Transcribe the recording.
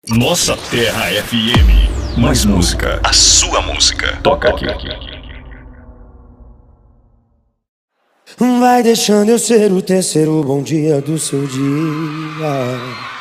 Nossa Terra FM. Mais música. A sua música. Toca aqui. Vai deixando eu ser o terceiro bom dia do seu dia.